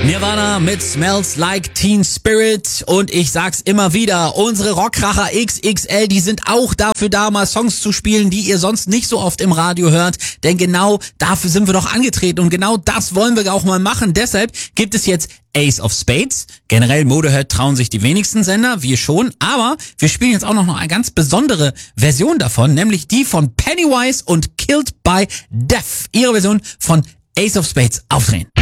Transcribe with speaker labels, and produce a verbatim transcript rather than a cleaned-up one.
Speaker 1: Nirvana mit Smells Like Teen Spirit und ich sag's immer wieder, unsere Rockkracher X X L, die sind auch dafür da, mal Songs zu spielen, die ihr sonst nicht so oft im Radio hört, denn genau dafür sind wir doch angetreten und genau das wollen wir auch mal machen. Deshalb gibt es jetzt Ace of Spades. Generell Motorhead trauen sich die wenigsten Sender, wir schon, aber wir spielen jetzt auch noch eine ganz besondere Version davon, nämlich die von Pennywise und Killed by Death. Ihre Version von Ace of Spades. Aufdrehen.